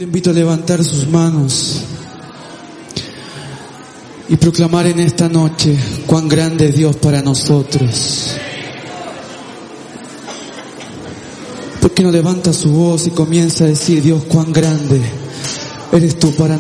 Le invito a levantar sus manos y proclamar en esta noche cuán grande es Dios para nosotros. ¿Por qué no levanta su voz y comienza a decir: Dios, cuán grande eres tú para nosotros?